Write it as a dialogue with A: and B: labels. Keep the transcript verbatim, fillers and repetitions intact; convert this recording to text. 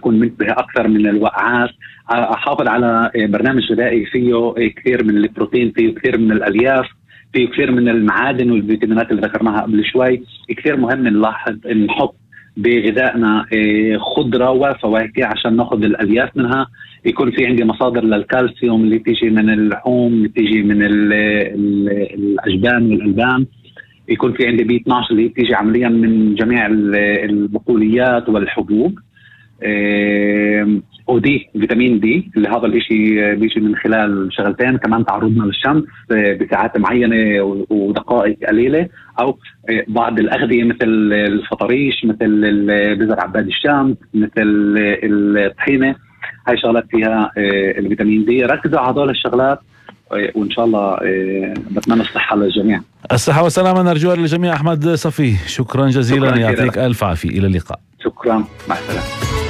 A: أكون منتبه أكثر من الوقعات، أحافظ على برنامج غذائي فيه كثير من البروتين، فيه كثير من الألياف، فيه كثير من المعادن والفيتامينات اللي ذكرناها قبل شوي. كثير مهم نلاحظ نحط بغذائنا خضرة وفواكه عشان ناخذ الألياف منها. يكون في عندي مصادر للكالسيوم اللي تيجي من اللحوم، اللي تيجي من ال ال الأجبان والألبان. يكون في عندي بي اثني عشر اللي تيجي عمليا من جميع البقوليات والحبوب. ودي فيتامين دي اللي هذا الاشي بيجي من خلال شغلتين، كمان تعرضنا للشمس بساعات معينة ودقائق قليلة، او بعض الأغذية مثل الفطريش، مثل بذر عباد الشمس، مثل الطحينة. هاي شغلات فيها الفيتامين دي. ركزوا على هذول الشغلات وإن شاء الله بتمنى الصحة للجميع.
B: الصحة والسلامة نرجوها للجميع. أحمد صفي، شكرا جزيلا، يعطيك ألف عافية، إلى اللقاء.
A: شكرا، مع السلامة.